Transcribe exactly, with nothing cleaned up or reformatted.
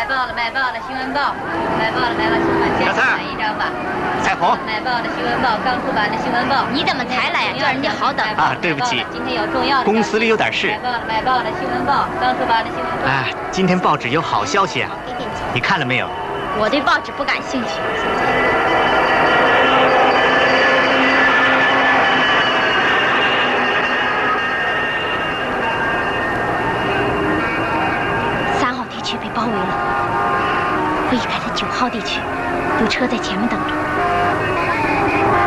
报了，买报了，新闻报，买报了，买报新闻，先买一张吧。 彩虹， 买报的新闻报，刚出版的新闻报。 你怎么才来呀？叫人家好等啊，对不起， 今天有重要的。 公司里有点事。 买报了，买报的新闻报，刚出版的新闻报。 哎，今天报纸有好消息啊！你看了没有？ 我对报纸不感兴趣。三号地区被包围了，我已开在九号地区，有车在前面等着。